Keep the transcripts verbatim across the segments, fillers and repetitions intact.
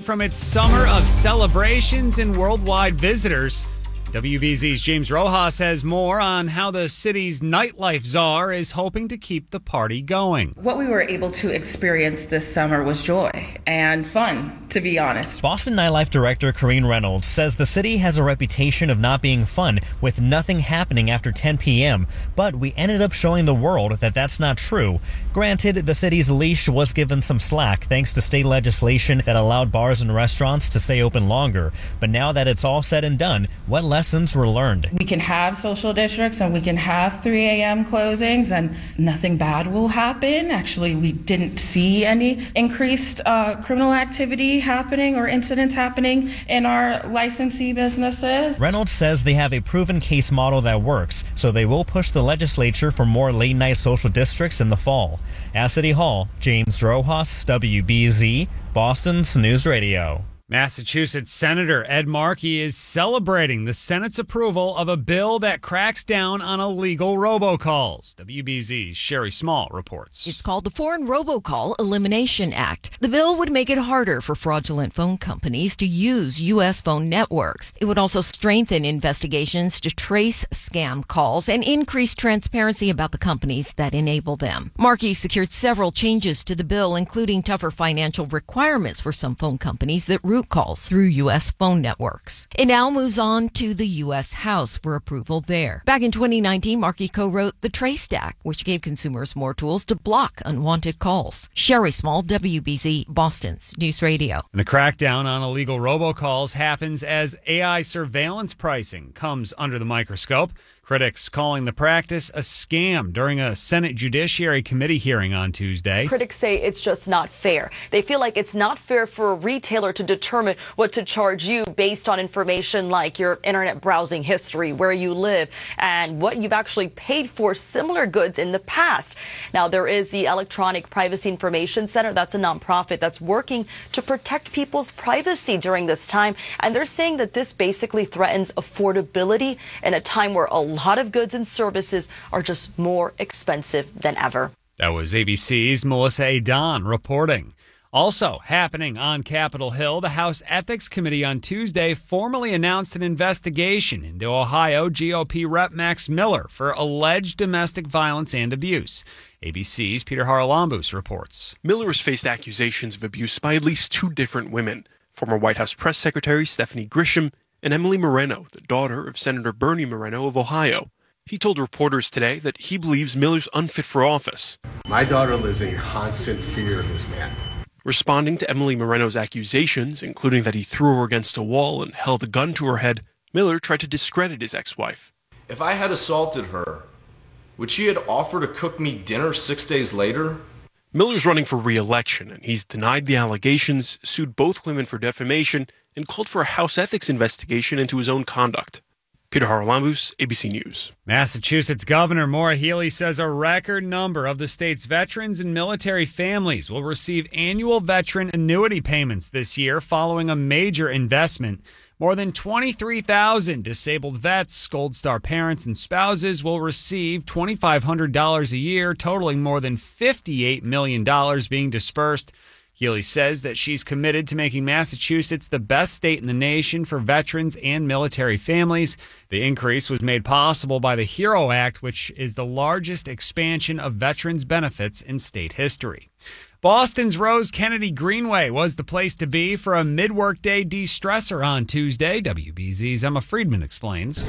from its summer of celebrations and worldwide visitors. W B Z's James Rojas has more on how the city's nightlife czar is hoping to keep the party going. What we were able to experience this summer was joy and fun, to be honest. Boston nightlife director Corrine Reynolds says the city has a reputation of not being fun with nothing happening after ten p.m., but we ended up showing the world that that's not true. Granted, the city's leash was given some slack thanks to state legislation that allowed bars and restaurants to stay open longer. But now that it's all said and done, what lessons were learned? We can have social districts and we can have three a.m. closings and nothing bad will happen. Actually, we didn't see any increased uh, criminal activity happening or incidents happening in our licensee businesses. Reynolds says they have a proven case model that works, so they will push the legislature for more late-night social districts in the fall. At City Hall, James Rojas, W B Z, Boston's News Radio. Massachusetts Senator Ed Markey is celebrating the Senate's approval of a bill that cracks down on illegal robocalls. W B Z's Sherry Small reports. It's called the Foreign Robocall Elimination Act. The bill would make it harder for fraudulent phone companies to use U S phone networks. It would also strengthen investigations to trace scam calls and increase transparency about the companies that enable them. Markey secured several changes to the bill, including tougher financial requirements for some phone companies that route calls through U S phone networks. It now moves on to the U S House for approval there. Back in twenty nineteen, Markey co-wrote the Trace Act, which gave consumers more tools to block unwanted calls. Sherry Small, W B Z, Boston's News Radio. And the crackdown on illegal robocalls happens as A I surveillance pricing comes under the microscope. Critics calling the practice a scam during a Senate Judiciary Committee hearing on Tuesday. Critics say it's just not fair. They feel like it's not fair for a retailer to determine what to charge you based on information like your internet browsing history, where you live, and what you've actually paid for similar goods in the past. Now, there is the Electronic Privacy Information Center. That's a nonprofit that's working to protect people's privacy during this time. And they're saying that this basically threatens affordability in a time where a A lot of goods and services are just more expensive than ever. That was A B C's Melissa A. Don reporting. Also happening on Capitol Hill, the House Ethics Committee on Tuesday formally announced an investigation into Ohio G O P Rep Max Miller for alleged domestic violence and abuse. A B C's Peter Haralambous reports. Miller has faced accusations of abuse by at least two different women, former White House Press Secretary Stephanie Grisham and Emily Moreno, the daughter of Senator Bernie Moreno of Ohio. He told reporters today that he believes Miller's unfit for office. My daughter lives in constant fear of this man. Responding to Emily Moreno's accusations, including that he threw her against a wall and held a gun to her head, Miller tried to discredit his ex-wife. If I had assaulted her, would she have offered to cook me dinner six days later? Miller's running for re-election, and he's denied the allegations, sued both women for defamation, and called for a House ethics investigation into his own conduct. Peter Haralambous, A B C News. Massachusetts Governor Maura Healey says a record number of the state's veterans and military families will receive annual veteran annuity payments this year following a major investment. More than twenty-three thousand disabled vets, Gold Star parents, and spouses will receive two thousand five hundred dollars a year, totaling more than fifty-eight million dollars being dispersed. Healey says that she's committed to making Massachusetts the best state in the nation for veterans and military families. The increase was made possible by the HERO Act, which is the largest expansion of veterans' benefits in state history. Boston's Rose Kennedy Greenway was the place to be for a mid-workday de-stressor on Tuesday. W B Z's Emma Friedman explains.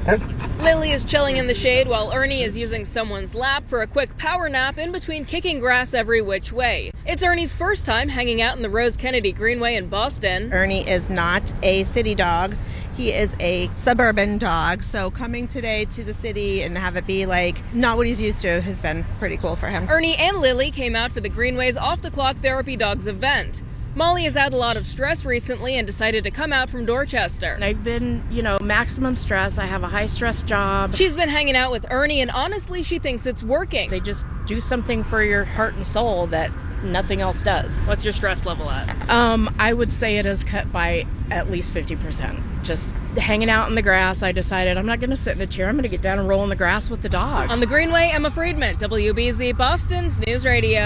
Lily is chilling in the shade while Ernie is using someone's lap for a quick power nap in between kicking grass every which way. It's Ernie's first time hanging out in the Rose Kennedy Greenway in Boston. Ernie is not a city dog. He is a suburban dog, so coming today to the city and have it be like not what he's used to has been pretty cool for him. Ernie and Lily came out for the Greenway's off-the-clock therapy dogs event. Molly has had a lot of stress recently and decided to come out from Dorchester. I've been, you know, maximum stress. I have a high-stress job. She's been hanging out with Ernie, and honestly, she thinks it's working. They just do something for your heart and soul that nothing else does. What's your stress level at? Um, I would say it is cut by at least fifty percent. Just hanging out in the grass, I decided I'm not going to sit in a chair. I'm going to get down and roll in the grass with the dog. On the Greenway, Emma Friedman, W B Z, Boston's News Radio.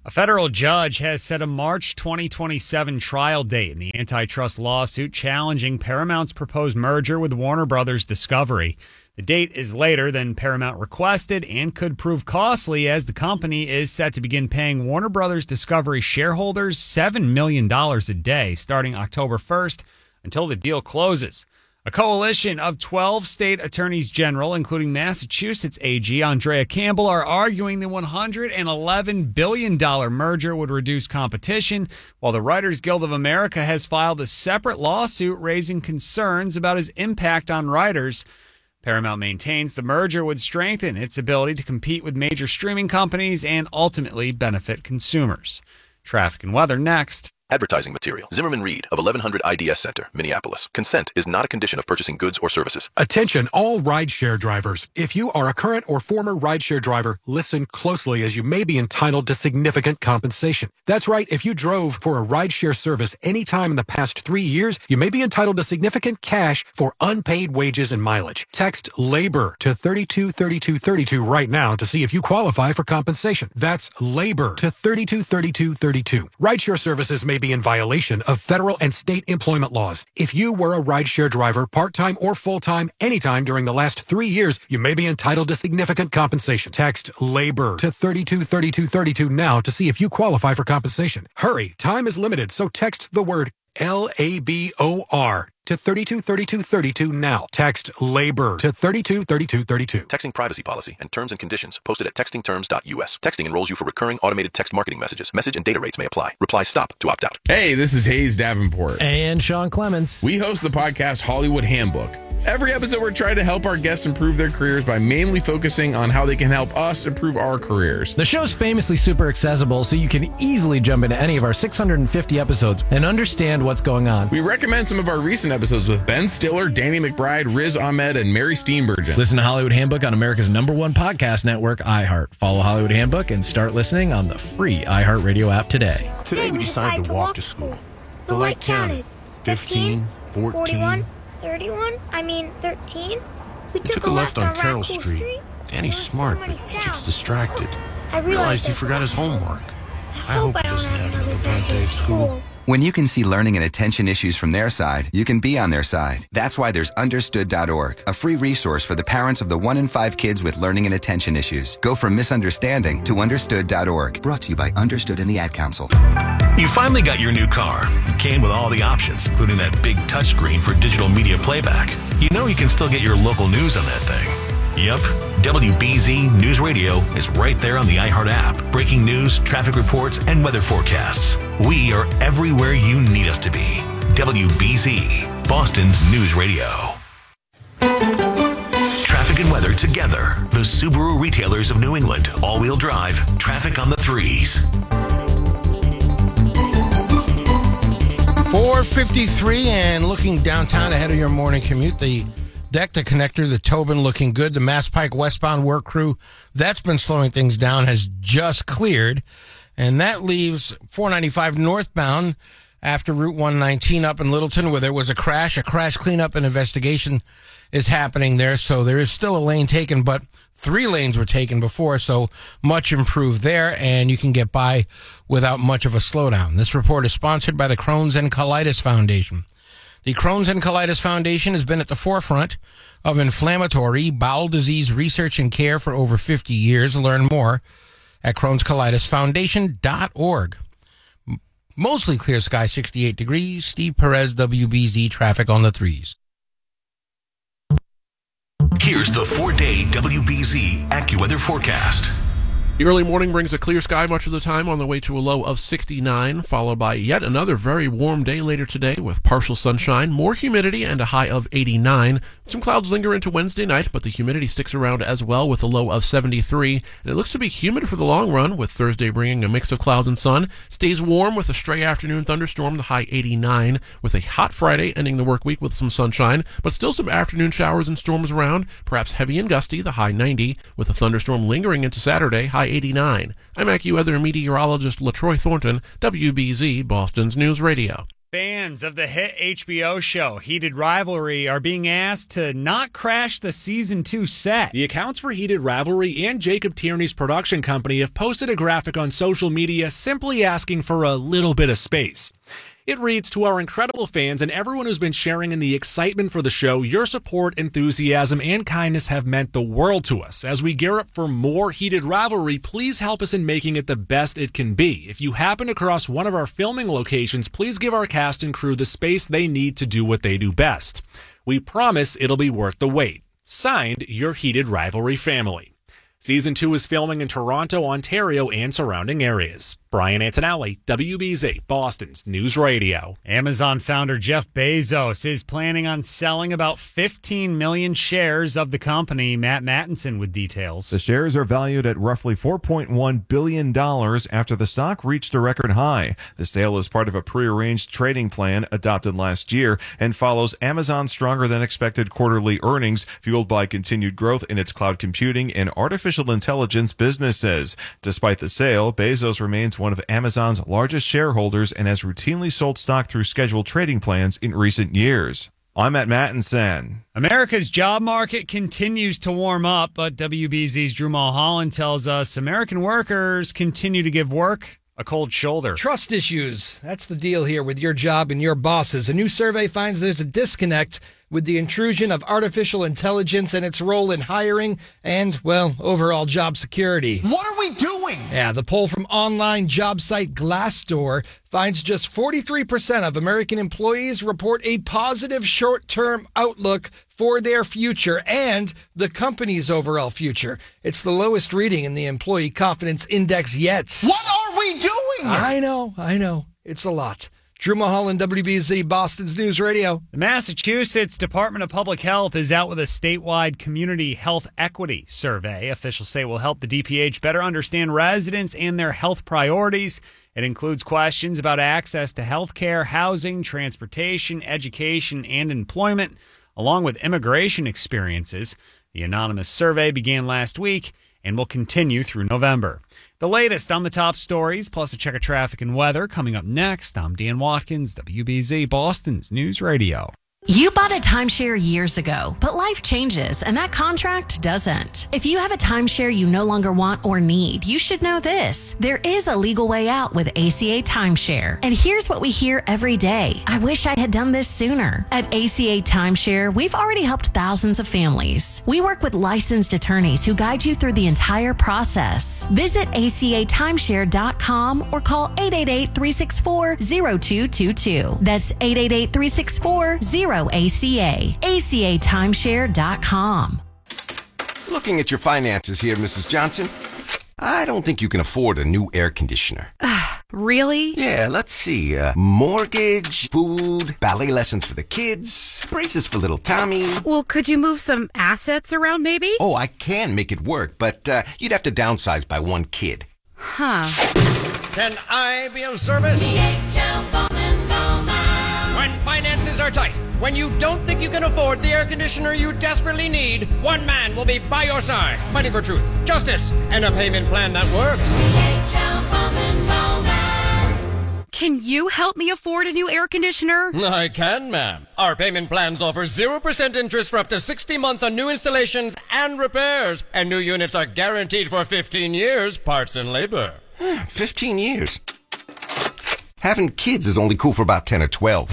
A federal judge has set a March twenty twenty-seven trial date in the antitrust lawsuit challenging Paramount's proposed merger with Warner Brothers Discovery. The date is later than Paramount requested and could prove costly, as the company is set to begin paying Warner Brothers Discovery shareholders seven million dollars a day starting October first until the deal closes. A coalition of twelve state attorneys general, including Massachusetts A G Andrea Campbell, are arguing the one hundred eleven billion dollars merger would reduce competition, while the Writers Guild of America has filed a separate lawsuit raising concerns about its impact on writers. Paramount maintains the merger would strengthen its ability to compete with major streaming companies and ultimately benefit consumers. Traffic and weather next. Advertising material. Zimmerman Reed of eleven hundred I D S Center, Minneapolis. Consent is not a condition of purchasing goods or services. Attention all rideshare drivers. If you are a current or former rideshare driver, listen closely, as you may be entitled to significant compensation. That's right. If you drove for a rideshare service any time in the past three years, you may be entitled to significant cash for unpaid wages and mileage. Text LABOR to thirty-two thirty-two thirty-two right now to see if you qualify for compensation. That's LABOR to thirty-two thirty-two thirty-two. Rideshare services may be in violation of federal and state employment laws. If you were a rideshare driver, part-time or full-time, anytime during the last three years, you may be entitled to significant compensation. Text LABOR to thirty-two thirty-two thirty-two now to see if you qualify for compensation. Hurry, time is limited, so text the word L A B O R to thirty-two thirty-two thirty-two now. Text LABOR to thirty-two thirty-two thirty-two. Texting privacy policy and terms and conditions posted at texting terms dot U S. Texting enrolls you for recurring automated text marketing messages. Message and data rates may apply. Reply STOP to opt out. Hey, this is Hayes Davenport. And Sean Clements. We host the podcast Hollywood Handbook. Every episode, we're trying to help our guests improve their careers by mainly focusing on how they can help us improve our careers. The show's famously super accessible, so you can easily jump into any of our six hundred fifty episodes and understand what's going on. We recommend some of our recent episodes with Ben Stiller, Danny McBride, Riz Ahmed, and Mary Steenburgen. Listen to Hollywood Handbook on America's number one podcast network, iHeart. Follow Hollywood Handbook and start listening on the free iHeartRadio app today. Today we decided to walk to school. The light counted. fifteen, fourteen, thirty-one, I mean thirteen. We took, took a left, left on Carroll Street. Street. Danny's smart, but he gets distracted. I realized, realized he forgot his homework. I, I hope he doesn't have another bad day at school. When you can see learning and attention issues from their side, you can be on their side. That's why there's understood dot org, a free resource for the parents of the one in five kids with learning and attention issues. Go from misunderstanding to understood dot org. Brought to you by Understood and the Ad Council. You finally got your new car. It came with all the options, including that big touchscreen for digital media playback. You know you can still get your local news on that thing. Yep, W B Z News Radio is right there on the iHeart app. Breaking news, traffic reports, and weather forecasts. We are everywhere you need us to be. W B Z, Boston's news radio. Traffic and weather together. The Subaru retailers of New England. All-wheel drive. Traffic on the threes. four fifty-three and looking downtown ahead of your morning commute. The Decta connector, the Tobin, looking good. The Mass Pike westbound work crew, that's been slowing things down, has just cleared. And that leaves four ninety-five northbound after Route one nineteen up in Littleton, where there was a crash. A crash cleanup and investigation is happening there. So there is still a lane taken, but three lanes were taken before, so much improved there, and you can get by without much of a slowdown. This report is sponsored by the Crohn's and Colitis Foundation. The Crohn's and Colitis Foundation has been at the forefront of inflammatory bowel disease research and care for over fifty years. Learn more at crohns colitis foundation dot org. Mostly clear sky, sixty-eight degrees. Steve Perez, W B Z, traffic on the threes. Here's the four-day W B Z AccuWeather forecast. The early morning brings a clear sky much of the time on the way to a low of sixty-nine, followed by yet another very warm day later today with partial sunshine, more humidity, and a high of eighty-nine. Some clouds linger into Wednesday night, but the humidity sticks around as well with a low of seventy-three. And it looks to be humid for the long run, with Thursday bringing a mix of clouds and sun. Stays warm with a stray afternoon thunderstorm, the high eighty-nine, with a hot Friday ending the work week with some sunshine, but still some afternoon showers and storms around, perhaps heavy and gusty, the high ninety, with a thunderstorm lingering into Saturday, high eighty-nine. I'm AccuWeather meteorologist LaTroy Thornton, W B Z, Boston's News Radio. Fans of the hit H B O show Heated Rivalry are being asked to not crash the season two set. The accounts for Heated Rivalry and Jacob Tierney's production company have posted a graphic on social media simply asking for a little bit of space. It reads, "To our incredible fans and everyone who's been sharing in the excitement for the show, your support, enthusiasm, and kindness have meant the world to us. As we gear up for more Heated Rivalry, please help us in making it the best it can be. If you happen to cross one of our filming locations, please give our cast and crew the space they need to do what they do best. We promise it'll be worth the wait. Signed, your Heated Rivalry family." Season two is filming in Toronto, Ontario, and surrounding areas. Brian Antonelli, W B Z, Boston's News Radio. Amazon founder Jeff Bezos is planning on selling about fifteen million shares of the company. Matt Mattinson with details. The shares are valued at roughly four point one billion dollars after the stock reached a record high. The sale is part of a prearranged trading plan adopted last year and follows Amazon's stronger-than-expected quarterly earnings, fueled by continued growth in its cloud computing and artificial intelligence businesses. Despite the sale, Bezos remains one of Amazon's largest shareholders and has routinely sold stock through scheduled trading plans in recent years. I'm at Mattinson. America's job market continues to warm up, but W B Z's Drew Mulholland tells us American workers continue to give work a cold shoulder. Trust issues. That's the deal here with your job and your bosses. A new survey finds there's a disconnect with the intrusion of artificial intelligence and its role in hiring and, well, overall job security. What are we doing? Yeah, the poll from online job site Glassdoor finds just forty-three percent of American employees report a positive short-term outlook for their future and the company's overall future. It's the lowest reading in the Employee Confidence Index yet. What are we doing? I know, I know. It's a lot. Drew Mulholland, W B Z, Boston's News Radio. The Massachusetts Department of Public Health is out with a statewide community health equity survey. Officials say it will help the D P H better understand residents and their health priorities. It includes questions about access to health care, housing, transportation, education, and employment, along with immigration experiences. The anonymous survey began last week and will continue through November. The latest on the top stories, plus a check of traffic and weather, coming up next. I'm Dan Watkins, W B Z, Boston's News Radio. You bought a timeshare years ago, but life changes and that contract doesn't. If you have a timeshare you no longer want or need, you should know this. There is a legal way out with A C A Timeshare. And here's what we hear every day. I wish I had done this sooner. At A C A Timeshare, we've already helped thousands of families. We work with licensed attorneys who guide you through the entire process. Visit A C A timeshare dot com or call eight eight eight, three six four, zero two two two. That's eight eight eight, three six four, zero A C A. A C A timeshare dot com. Looking at your finances here, Missus Johnson, I don't think you can afford a new air conditioner. Really? Yeah, let's see. Uh, mortgage, food, ballet lessons for the kids, braces for little Tommy. Well, could you move some assets around maybe? Oh, I can make it work, but uh, you'd have to downsize by one kid. Huh. Can I be of service? When finances are tight, when you don't think you can afford the air conditioner you desperately need, one man will be by your side, fighting for truth, justice, and a payment plan that works. Can you help me afford a new air conditioner? I can, ma'am. Our payment plans offer zero percent interest for up to sixty months on new installations and repairs, and new units are guaranteed for fifteen years, parts and labor. fifteen years? Having kids is only cool for about ten or twelve.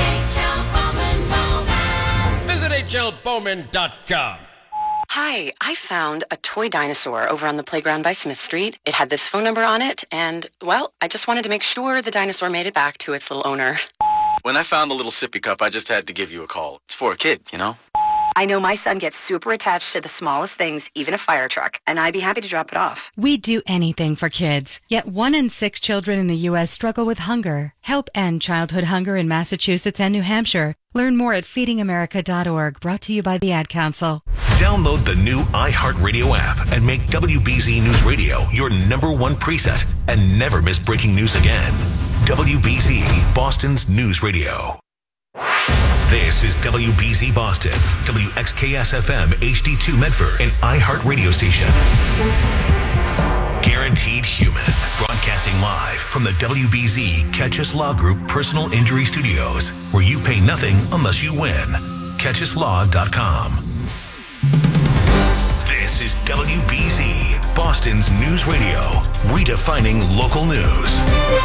Visit H L Bowman dot com. Hi, I found a toy dinosaur over on the playground by Smith Street. It had this phone number on it, and, well, I just wanted to make sure the dinosaur made it back to its little owner. When I found the little sippy cup, I just had to give you a call. It's for a kid, you know? I know my son gets super attached to the smallest things, even a fire truck, and I'd be happy to drop it off. We'd do anything for kids, yet one in six children in the U S struggle with hunger. Help end childhood hunger in Massachusetts and New Hampshire. Learn more at feeding america dot org, brought to you by the Ad Council. Download the new iHeartRadio app and make W B Z News Radio your number one preset and never miss breaking news again. W B Z, Boston's News Radio. This is W B Z Boston, W X K S F M H D two Medford, and iHeart Radio Station. Guaranteed Guaranteed Human. Broadcasting live from the W B Z Catch Us Law Group Personal Injury Studios, where you pay nothing unless you win. catch us law dot com. This is W B Z, Boston's news radio, redefining local news.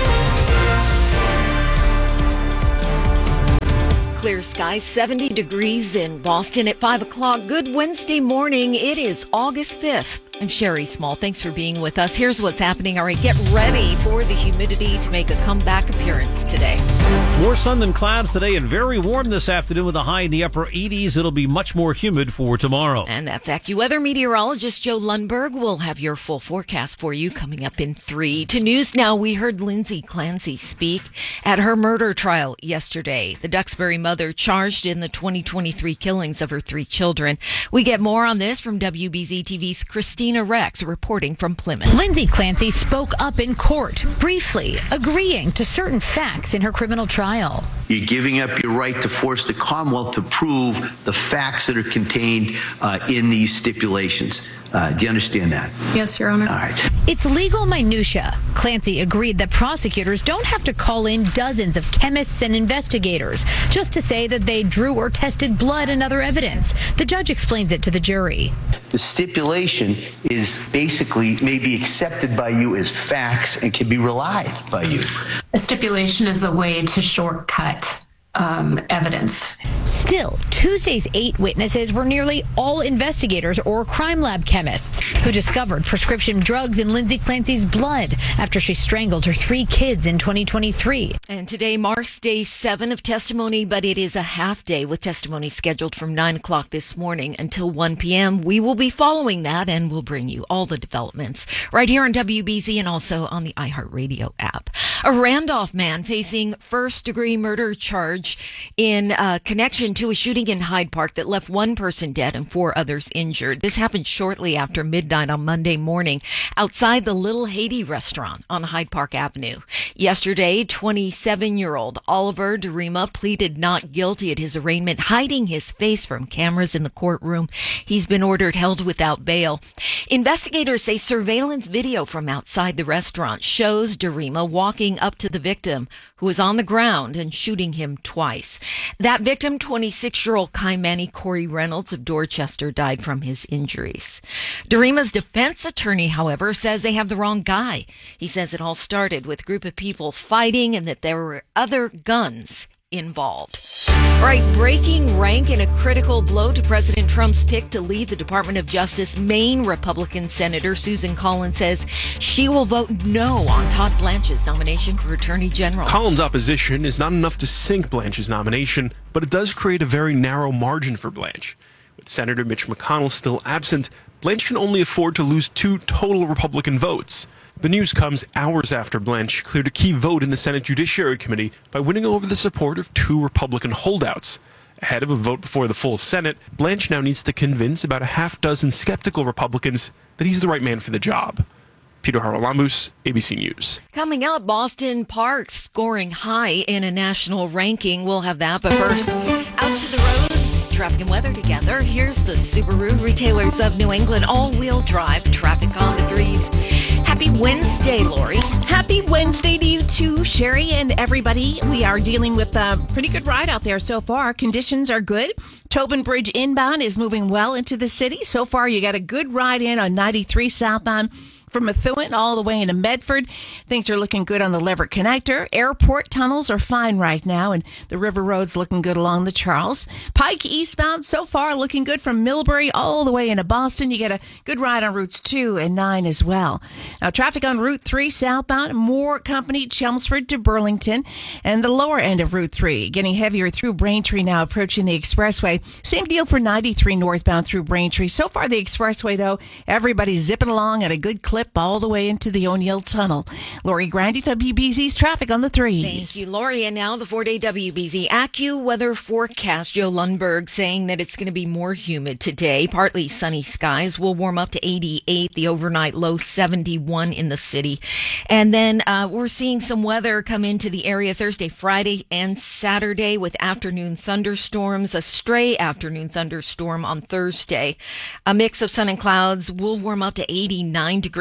Clear skies, seventy degrees in Boston at five o'clock. Good Wednesday morning. It is August fifth. I'm Sherry Small. Thanks for being with us. Here's what's happening. All right, get ready for the humidity to make a comeback appearance today. More sun than clouds today and very warm this afternoon with a high in the upper eighties. It'll be much more humid for tomorrow. And that's AccuWeather meteorologist Joe Lundberg. We'll have your full forecast for you coming up in three. To news now, we heard Lindsay Clancy speak at her murder trial yesterday. The Duxbury mother charged in the twenty twenty-three killings of her three children. We get more on this from W B Z T V's Christina Rex reporting from Plymouth. Lindsay Clancy spoke up in court, briefly agreeing to certain facts in her criminal trial. You're giving up your right to force the Commonwealth to prove the facts that are contained uh, in these stipulations. Uh, do you understand that? Yes, Your Honor. All right. It's legal minutia. Clancy agreed that prosecutors don't have to call in dozens of chemists and investigators just to say that they drew or tested blood and other evidence. The judge explains it to the jury. The stipulation is basically may be accepted by you as facts and can be relied by you. A stipulation is a way to shortcut um, evidence. Still, Tuesday's eight witnesses were nearly all investigators or crime lab chemists who discovered prescription drugs in Lindsay Clancy's blood after she strangled her three kids in twenty twenty-three. And today marks day seven of testimony, but it is a half day with testimony scheduled from nine o'clock this morning until one p.m. We will be following that and we'll bring you all the developments right here on W B Z and also on the iHeartRadio app. A Randolph man facing first-degree murder charge in uh, connection to a shooting in Hyde Park that left one person dead and four others injured. This happened shortly after midnight on Monday morning outside the Little Haiti restaurant on Hyde Park Avenue. Yesterday, twenty-seven-year-old Oliver Derima pleaded not guilty at his arraignment, hiding his face from cameras in the courtroom. He's been ordered held without bail. Investigators say surveillance video from outside the restaurant shows Derima walking up to the victim, who is on the ground, and shooting him twice. That victim, twenty-six-year-old Kaimani Corey Reynolds of Dorchester, died from his injuries. Derima's defense attorney, however, says they have the wrong guy. He says it all started with a group of people fighting and that there were other guns involved. All right, breaking rank in a critical blow to President Trump's pick to lead the Department of Justice, Maine Republican Senator Susan Collins says she will vote no on Todd Blanche's nomination for Attorney General. Collins' opposition is not enough to sink Blanche's nomination, but it does create a very narrow margin for Blanche. With Senator Mitch McConnell still absent, Blanche can only afford to lose two total Republican votes. The news comes hours after Blanche cleared a key vote in the Senate Judiciary Committee by winning over the support of two Republican holdouts. Ahead of a vote before the full Senate, Blanche now needs to convince about a half dozen skeptical Republicans that he's the right man for the job. Peter Haralamus, A B C News. Coming up, Boston Parks scoring high in a national ranking. We'll have that, but first, out to the roads, traffic and weather together. Here's the Subaru Retailers of New England all-wheel drive traffic on the threes. Happy Wednesday, Lori. Happy Wednesday to you too, Sherry and everybody. We are dealing with a pretty good ride out there so far. Conditions are good. Tobin Bridge inbound is moving well into the city. So far, you got a good ride in on ninety-three southbound from Methuen all the way into Medford. Things are looking good on the Leverett Connector. Airport tunnels are fine right now, and the River Road's looking good along the Charles. Pike eastbound so far looking good from Millbury all the way into Boston. You get a good ride on routes two and nine as well. Now, traffic on Route three southbound, more company Chelmsford to Burlington, and the lower end of Route three getting heavier through Braintree now approaching the expressway. Same deal for ninety-three northbound through Braintree. So far the expressway, though, everybody's zipping along at a good clip all the way into the O'Neill Tunnel. Lori Grandy, W B Z's traffic on the threes. Thank you, Lori. And now the four-day W B Z AccuWeather forecast. Joe Lundberg saying that it's going to be more humid today. Partly sunny skies will warm up to eighty-eight. The overnight low seventy-one in the city. And then uh, we're seeing some weather come into the area Thursday, Friday, and Saturday with afternoon thunderstorms. A stray afternoon thunderstorm on Thursday. A mix of sun and clouds will warm up to eighty-nine degrees.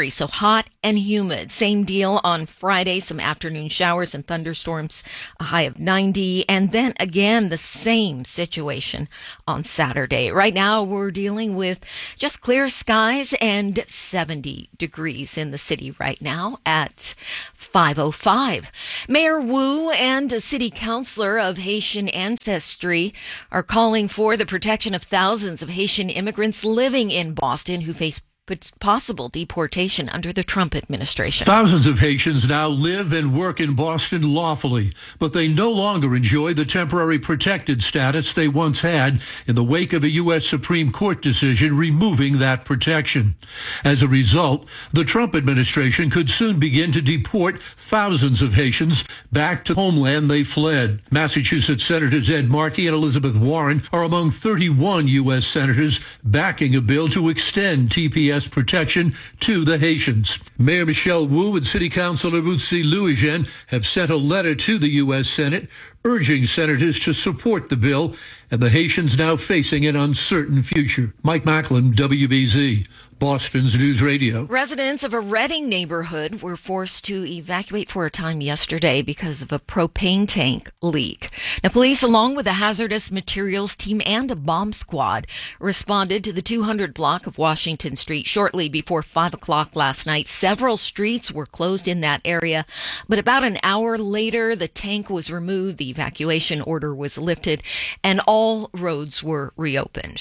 degrees, so hot and humid. Same deal on Friday, some afternoon showers and thunderstorms, a high of ninety. And then again, the same situation on Saturday. Right now, we're dealing with just clear skies and seventy degrees in the city right now at five oh five. Mayor Wu and a city councilor of Haitian ancestry are calling for the protection of thousands of Haitian immigrants living in Boston who face possible deportation under the Trump administration. Thousands of Haitians now live and work in Boston lawfully, but they no longer enjoy the temporary protected status they once had in the wake of a U S Supreme Court decision removing that protection. As a result, the Trump administration could soon begin to deport thousands of Haitians back to homeland they fled. Massachusetts Senators Ed Markey and Elizabeth Warren are among thirty-one U S senators backing a bill to extend T P S protection to the Haitians. Mayor Michelle Wu and City Councilor Ruthie Louijen have sent a letter to the U S Senate urging senators to support the bill and the Haitians now facing an uncertain future. Mike Macklin, W B Z, Boston's News Radio. Residents of a Reading neighborhood were forced to evacuate for a time yesterday because of a propane tank leak. Now, police, along with a hazardous materials team and a bomb squad, responded to the two hundred block of Washington Street shortly before five o'clock last night. Several streets were closed in that area, but about an hour later, the tank was removed, the evacuation order was lifted, and all roads were reopened.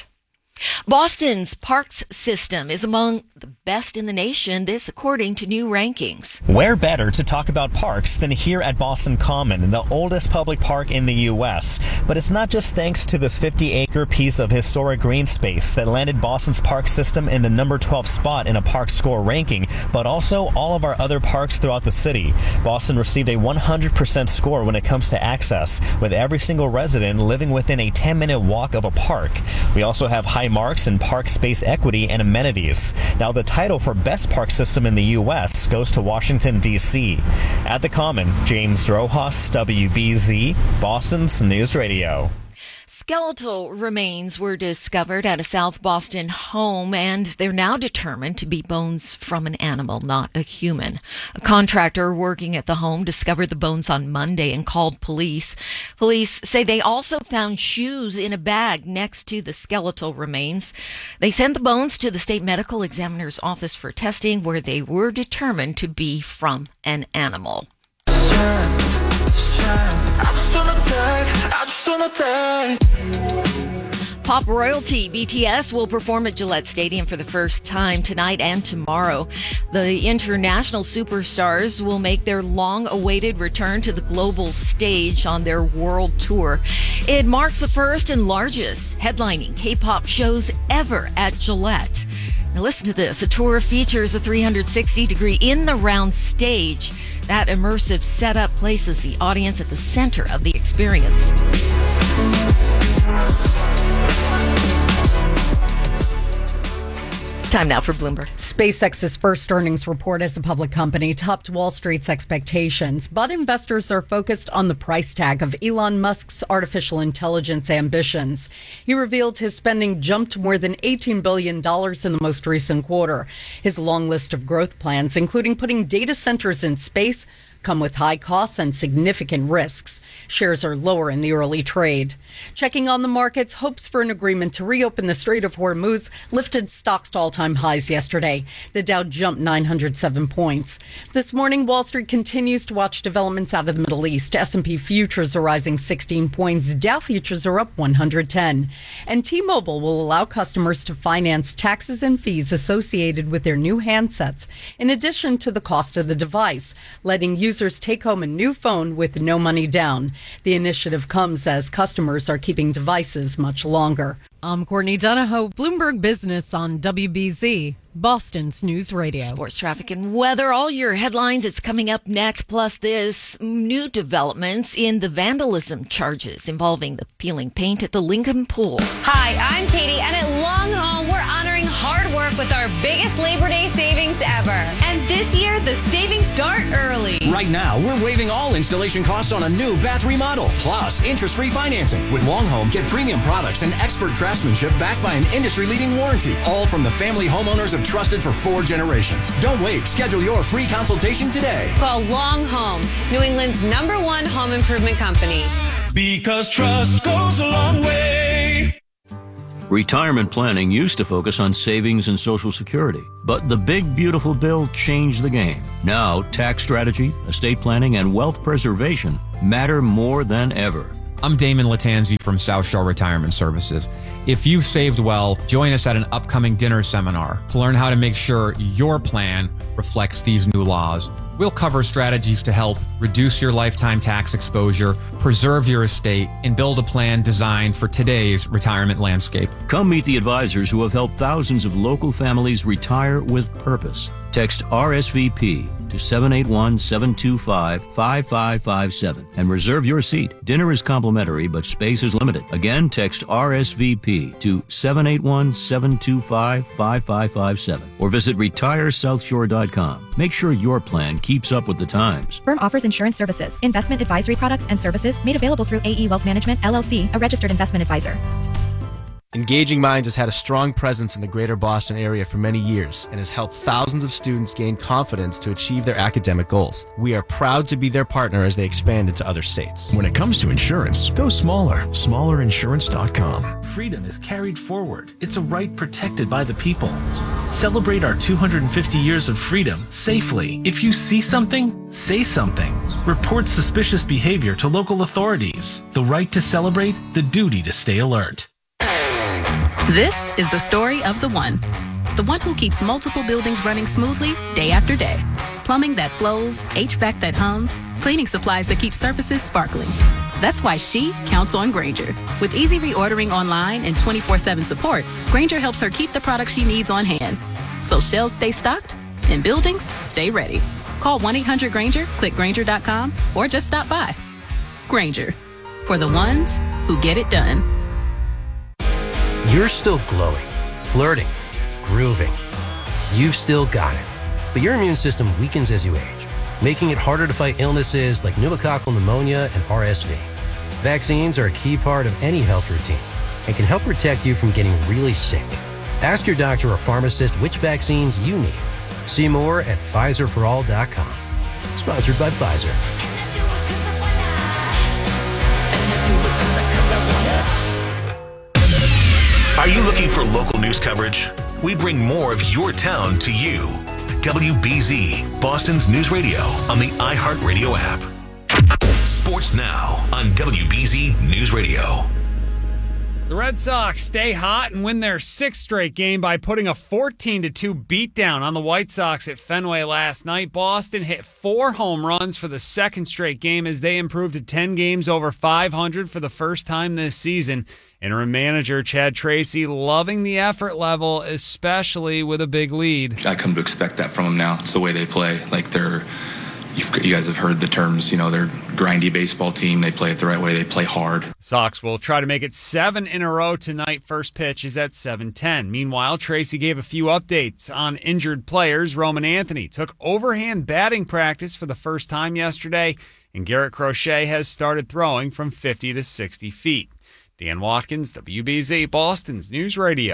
Boston's parks system is among the best in the nation, this according to new rankings. Where better to talk about parks than here at Boston Common, the oldest public park in the U S But it's not just thanks to this fifty-acre piece of historic green space that landed Boston's park system in the number twelve spot in a park score ranking, but also all of our other parks throughout the city. Boston received a one hundred percent score when it comes to access, with every single resident living within a ten-minute walk of a park. We also have high marks in park space equity and amenities. Now, the title for best park system in the U S goes to Washington, D C At the Common, James Rojas, W B Z, Boston's News Radio. Skeletal remains were discovered at a South Boston home, and they're now determined to be bones from an animal, not a human. A contractor working at the home discovered the bones on Monday and called police. Police say they also found shoes in a bag next to the skeletal remains. They sent the bones to the state medical examiner's office for testing, where they were determined to be from an animal. Pop royalty B T S will perform at Gillette Stadium for the first time tonight and tomorrow. The international superstars will make their long-awaited return to the global stage on their world tour. It marks the first and largest headlining K-pop shows ever at Gillette. Now listen to this. The tour features a three hundred sixty degree in-the-round stage. That immersive setup places the audience at the center of the experience. Time now for Bloomberg. SpaceX's first earnings report as a public company topped Wall Street's expectations, but investors are focused on the price tag of Elon Musk's artificial intelligence ambitions. He revealed his spending jumped more than eighteen billion dollars in the most recent quarter. His long list of growth plans, including putting data centers in space, come with high costs and significant risks. Shares are lower in the early trade. Checking on the markets, hopes for an agreement to reopen the Strait of Hormuz lifted stocks to all-time highs yesterday. The Dow jumped nine hundred seven points. This morning, Wall Street continues to watch developments out of the Middle East. S and P futures are rising sixteen points. Dow futures are up one hundred ten. And T-Mobile will allow customers to finance taxes and fees associated with their new handsets, in addition to the cost of the device, letting users take home a new phone with no money down. The initiative comes as customers are keeping devices much longer. I'm Courtney Donahoe, Bloomberg Business on W B Z, Boston's News Radio. Sports, traffic, and weather. All your headlines, it's coming up next. Plus this, new developments in the vandalism charges involving the peeling paint at the Lincoln Pool. Hi, I'm Katie, and at Long Haul, we're honoring hard work with our biggest Labor Day savings ever. And this year, the savings start early. Right now, we're waiving all installation costs on a new bath remodel, plus interest-free financing. With Long Home, get premium products and expert craftsmanship backed by an industry-leading warranty, all from the family homeowners have trusted for four generations. Don't wait. Schedule your free consultation today. Call Long Home, New England's number one home improvement company. Because trust goes a long way. Retirement planning used to focus on savings and Social Security, but the Big Beautiful Bill changed the game. Now, tax strategy, estate planning, and wealth preservation matter more than ever. I'm Damon Latanzi from South Shore Retirement Services. If you've saved well, join us at an upcoming dinner seminar to learn how to make sure your plan reflects these new laws. We'll cover strategies to help reduce your lifetime tax exposure, preserve your estate, and build a plan designed for today's retirement landscape. Come meet the advisors who have helped thousands of local families retire with purpose. Text R S V P to seven eight one, seven two five, five five five seven and reserve your seat. Dinner is complimentary, but space is limited. Again, text R S V P to seven eight one, seven two five, five five five seven or visit retire south shore dot com. Make sure your plan keeps up with the times. Firm offers insurance services, investment advisory products and services made available through A E Wealth Management, L L C, a registered investment advisor. Engaging Minds has had a strong presence in the greater Boston area for many years and has helped thousands of students gain confidence to achieve their academic goals. We are proud to be their partner as they expand into other states. When it comes to insurance, go smaller. smaller insurance dot com. Freedom is carried forward. It's a right protected by the people. Celebrate our two hundred fifty years of freedom safely. If you see something, say something. Report suspicious behavior to local authorities. The right to celebrate, the duty to stay alert. This is the story of the one. The one who keeps multiple buildings running smoothly day after day. Plumbing that flows, H V A C that hums, cleaning supplies that keep surfaces sparkling. That's why she counts on Grainger. With easy reordering online and twenty-four seven support, Grainger helps her keep the products she needs on hand. So shelves stay stocked and buildings stay ready. Call one eight hundred Grainger, click Grainger dot com, or just stop by. Grainger, for the ones who get it done. You're still glowing, flirting, grooving. You've still got it. But your immune system weakens as you age, making it harder to fight illnesses like pneumococcal pneumonia and R S V. Vaccines are a key part of any health routine and can help protect you from getting really sick. Ask your doctor or pharmacist which vaccines you need. See more at Pfizer for all dot com. Sponsored by Pfizer. Are you looking for local news coverage? We bring more of your town to you. W B Z, Boston's news radio on the iHeartRadio app. Sports now on W B Z News Radio. The Red Sox stay hot and win their sixth straight game by putting a fourteen to two beatdown on the White Sox at Fenway last night. Boston hit four home runs for the second straight game as they improved to ten games over five hundred for the first time this season. Interim manager Chad Tracy loving the effort level, especially with a big lead. I come to expect that from them now. It's the way they play. Like they're, you've, you guys have heard the terms, you know, they're a grindy baseball team. They play it the right way. They play hard. Sox will try to make it seven in a row tonight. First pitch is at seven ten. Meanwhile, Tracy gave a few updates on injured players. Roman Anthony took overhand batting practice for the first time yesterday, and Garrett Crochet has started throwing from fifty to sixty feet. Dan Watkins, W B Z, Boston's News Radio.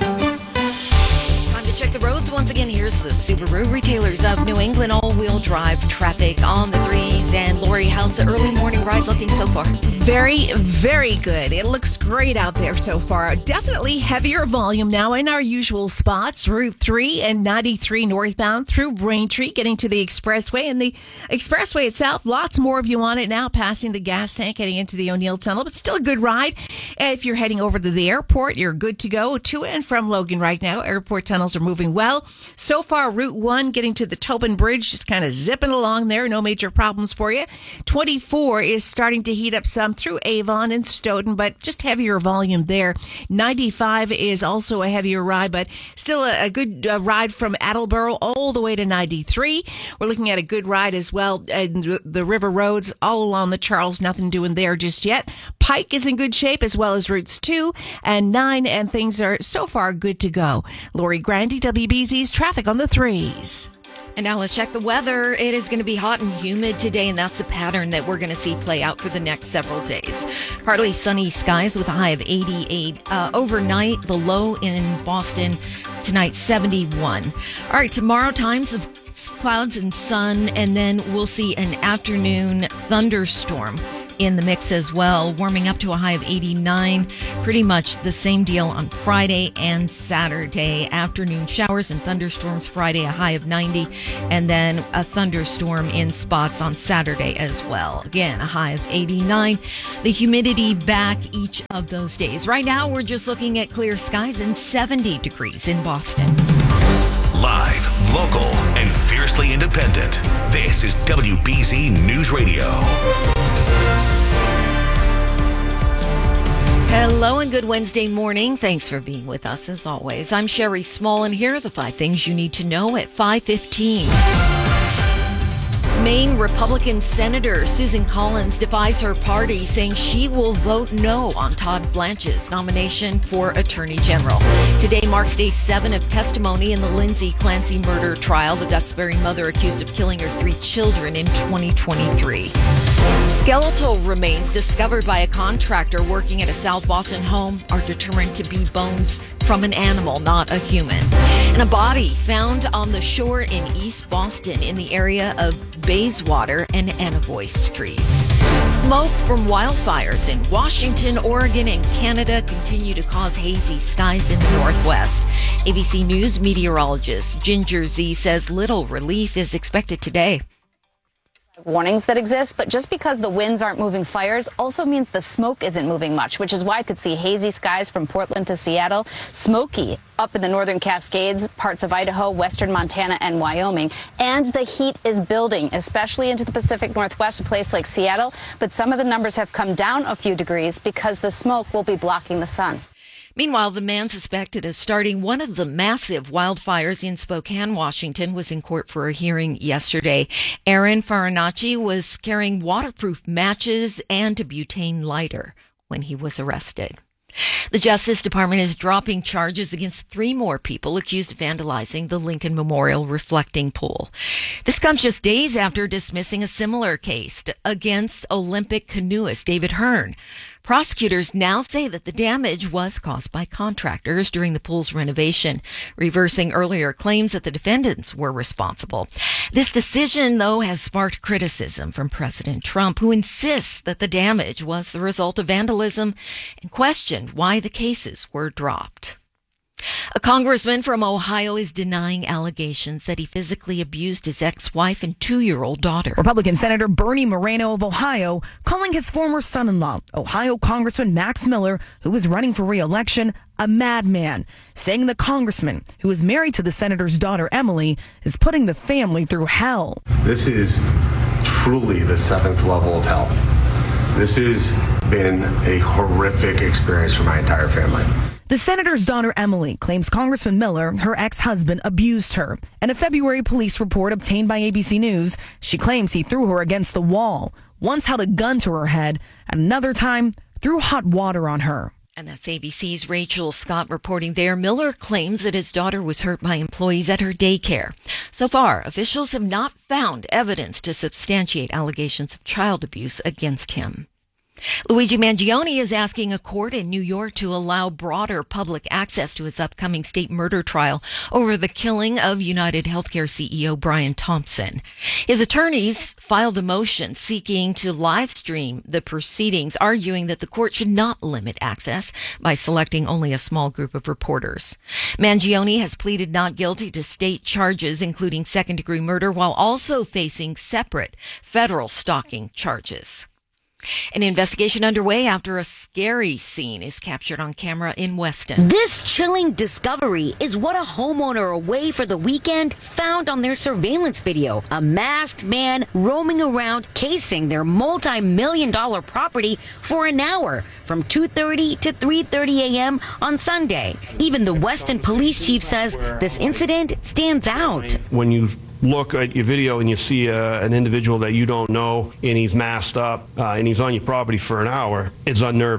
Time to check the roads once again. Here's the Subaru retailers of New England all-wheel drive traffic on the threes. And Lori, how's the early morning ride looking so far? Very, very good. It looks great out there so far. Definitely heavier volume now in our usual spots. Route three and ninety-three northbound through Braintree, getting to the expressway. And the expressway itself, lots more of you on it now, passing the gas tank, heading into the O'Neill Tunnel. But still a good ride. And if you're heading over to the airport, you're good to go to and from Logan right now. Airport tunnels are moving well. So far, Route one, getting to the Tobin Bridge, just kind of zipping along there. No major problems for you. twenty-four is starting to heat up some through Avon and Stoughton, but just heavier volume there. ninety-five is also a heavier ride, but still a, a good uh, ride from Attleboro all the way to ninety-three. We're looking at a good ride as well in the river roads all along the Charles. Nothing doing there just yet. Pike is in good shape, as well as routes two and nine, and things are so far good to go. Lori Grandy, W B Z's Traffic on the Threes. And now let's check the weather. It is going to be hot and humid today, and that's the pattern that we're going to see play out for the next several days. Partly sunny skies with a high of eighty-eight. Uh, overnight, the low in Boston tonight, seventy-one. All right, tomorrow times of clouds and sun, and then we'll see an afternoon thunderstorm in the mix as well, warming up to a high of eighty-nine. Pretty much the same deal on Friday and Saturday. Afternoon showers and thunderstorms Friday, a high of ninety, and then a thunderstorm in spots on Saturday as well. Again, a high of eighty-nine. The humidity back each of those days. Right now, we're just looking at clear skies and seventy degrees in Boston. Live, local, and fiercely independent. This is W B Z News Radio. Hello and good Wednesday morning. Thanks for being with us as always. I'm Sherry Small, and here are the five things you need to know at five fifteen. Maine Republican Senator Susan Collins defies her party, saying she will vote no on Todd Blanche's nomination for Attorney General. Today marks day seven of testimony in the Lindsay Clancy murder trial. The Duxbury mother accused of killing her three children in twenty twenty-three. Skeletal remains discovered by a contractor working at a South Boston home are determined to be bones from an animal, not a human. And a body found on the shore in East Boston in the area of Bayswater and Anaboy Streets. Smoke from wildfires in Washington, Oregon, and Canada continue to cause hazy skies in the northwest. A B C News meteorologist Ginger Z says little relief is expected today. Warnings that exist, but just because the winds aren't moving fires also means the smoke isn't moving much, which is why I could see hazy skies from Portland to Seattle, smoky up in the northern Cascades, parts of Idaho, western Montana, and Wyoming. And the heat is building, especially into the Pacific Northwest, a place like Seattle. But some of the numbers have come down a few degrees because the smoke will be blocking the sun. Meanwhile, the man suspected of starting one of the massive wildfires in Spokane, Washington, was in court for a hearing yesterday. Aaron Farinacci was carrying waterproof matches and a butane lighter when he was arrested. The Justice Department is dropping charges against three more people accused of vandalizing the Lincoln Memorial reflecting pool. This comes just days after dismissing a similar case against Olympic canoeist David Hearn. Prosecutors now say that the damage was caused by contractors during the pool's renovation, reversing earlier claims that the defendants were responsible. This decision, though, has sparked criticism from President Trump, who insists that the damage was the result of vandalism and questioned why the cases were dropped. A congressman from Ohio is denying allegations that he physically abused his ex-wife and two-year-old daughter. Republican Senator Bernie Moreno of Ohio calling his former son-in-law, Ohio Congressman Max Miller, who was running for re-election, a madman, saying the congressman, who is married to the senator's daughter Emily, is putting the family through hell. This is truly the seventh level of hell. This has been a horrific experience for my entire family. The senator's daughter, Emily, claims Congressman Miller, her ex-husband, abused her. In a February police report obtained by A B C News, she claims he threw her against the wall, once held a gun to her head, and another time threw hot water on her. And that's A B C's Rachel Scott reporting there. Miller claims that his daughter was hurt by employees at her daycare. So far, officials have not found evidence to substantiate allegations of child abuse against him. Luigi Mangione is asking a court in New York to allow broader public access to his upcoming state murder trial over the killing of United Healthcare C E O Brian Thompson. His attorneys filed a motion seeking to live stream the proceedings, arguing that the court should not limit access by selecting only a small group of reporters. Mangione has pleaded not guilty to state charges, including second-degree murder, while also facing separate federal stalking charges. An investigation underway after a scary scene is captured on camera in Weston. This chilling discovery is what a homeowner away for the weekend found on their surveillance video. A masked man roaming around casing their multi-million dollar property for an hour from two thirty to three thirty a.m. on Sunday. Even the Weston police chief says this incident stands out. When you look at your video and you see uh, an individual that you don't know and he's masked up uh, and he's on your property for an hour, it's unnerving.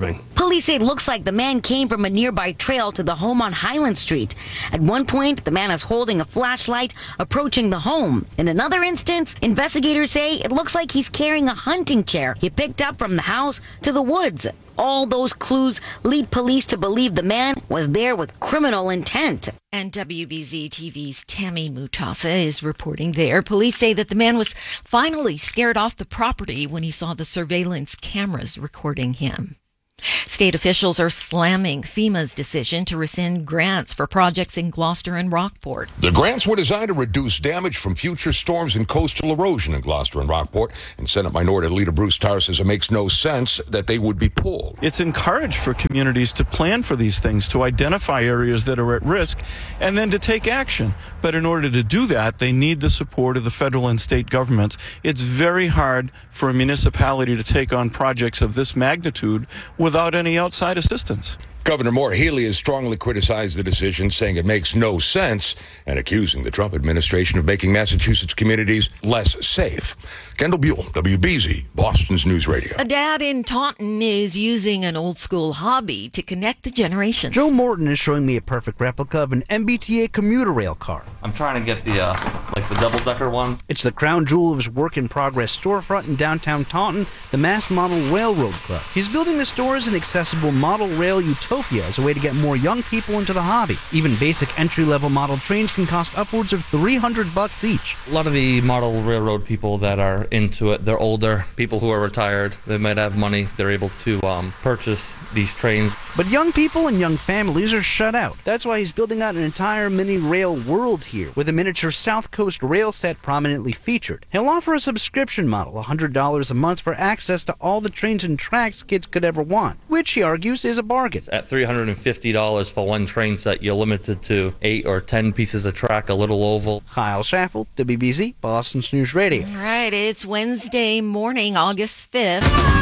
Police say it looks like the man came from a nearby trail to the home on Highland Street. At one point, the man is holding a flashlight approaching the home. In another instance, investigators say it looks like he's carrying a hunting chair he picked up from the house to the woods. All those clues lead police to believe the man was there with criminal intent. And W B Z T V's Tammy Mutasa is reporting there. Police say that the man was finally scared off the property when he saw the surveillance cameras recording him. State officials are slamming FEMA's decision to rescind grants for projects in Gloucester and Rockport. The grants were designed to reduce damage from future storms and coastal erosion in Gloucester and Rockport. And Senate Minority Leader Bruce Tarr says it makes no sense that they would be pulled. It's encouraged for communities to plan for these things, to identify areas that are at risk, and then to take action. But in order to do that, they need the support of the federal and state governments. It's very hard for a municipality to take on projects of this magnitude without any outside assistance. Governor Maura Healey has strongly criticized the decision, saying it makes no sense and accusing the Trump administration of making Massachusetts communities less safe. Kendall Buell, W B Z, Boston's News Radio. A dad in Taunton is using an old school hobby to connect the generations. Joe Morton is showing me a perfect replica of an M B T A commuter rail car. I'm trying to get the, uh, like the double-decker one. It's the crown jewel of his work-in-progress storefront in downtown Taunton, the Mass Model Railroad Club. He's building the store as an accessible model rail utopia as a way to get more young people into the hobby. Even basic entry-level model trains can cost upwards of three hundred bucks each. A lot of the model railroad people that are into it, they're older, people who are retired, they might have money, they're able to um, purchase these trains. But young people and young families are shut out. That's why he's building out an entire mini rail world here, with a miniature South Coast rail set prominently featured. He'll offer a subscription model, one hundred dollars a month for access to all the trains and tracks kids could ever want, which he argues is a bargain. At three hundred fifty dollars for one train set, you're limited to eight or ten pieces of track, a little oval. Kyle Schaffel, W B Z, Boston's News Radio. All right, it's Wednesday morning, August fifth.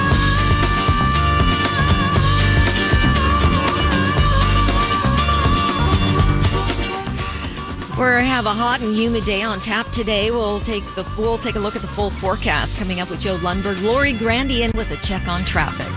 We have a hot and humid day on tap today. We'll take the we'll take a look at the full forecast coming up with Joe Lundberg, Lori Grandian with a check on traffic.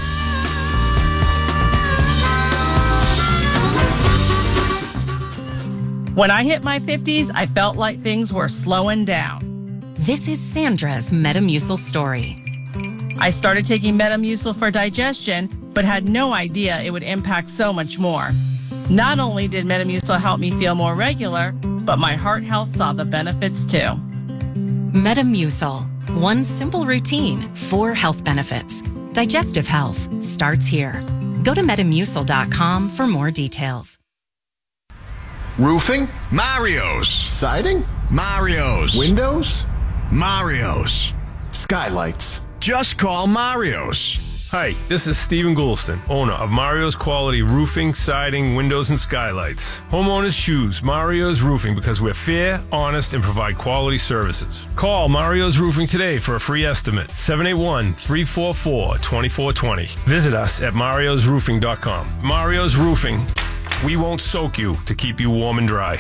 When I hit my fifties, I felt like things were slowing down. This is Sandra's Metamucil story. I started taking Metamucil for digestion, but had no idea it would impact so much more. Not only did Metamucil help me feel more regular, but my heart health saw the benefits too. Metamucil. One simple routine, four health benefits. Digestive health starts here. Go to metamucil dot com for more details. Roofing? Mario's. Siding? Mario's. Windows? Mario's. Skylights? Just call Mario's. Hi, this is Stephen Goulston, owner of Mario's Quality Roofing, Siding, Windows, and Skylights. Homeowners choose Mario's Roofing because we're fair, honest, and provide quality services. Call Mario's Roofing today for a free estimate, seven eight one, three four four, two four two zero. Visit us at marios roofing dot com. Mario's Roofing. We won't soak you to keep you warm and dry.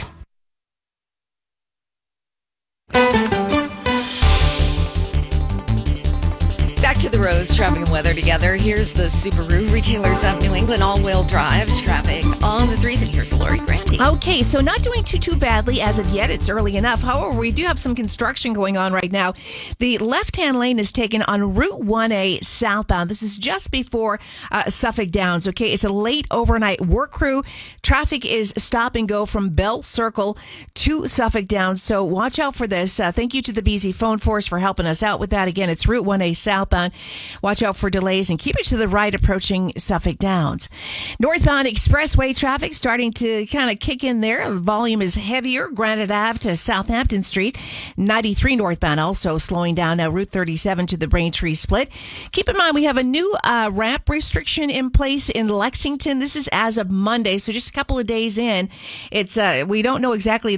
Back to the roads, traffic and weather together. Here's the Subaru Retailers of New England all-wheel drive traffic on the threes, and here's Lori Grandy. Okay, so not doing too, too badly as of yet. It's early enough. However, we do have some construction going on right now. The left-hand lane is taken on Route one A southbound. This is just before uh, Suffolk Downs, okay? It's a late overnight work crew. Traffic is stop and go from Bell Circle to Suffolk Downs, so watch out for this. Uh, thank you to the B Z Phone Force for helping us out with that. Again, it's Route one A southbound. Watch out for delays and keep it to the right approaching Suffolk Downs. Northbound expressway traffic starting to kind of kick in there. The volume is heavier. Granite Ave to Southampton Street. ninety-three northbound also slowing down. Now Route thirty-seven to the Braintree split. Keep in mind we have a new uh, ramp restriction in place in Lexington. This is as of Monday, so just a couple of days in. It's uh, we don't know exactly the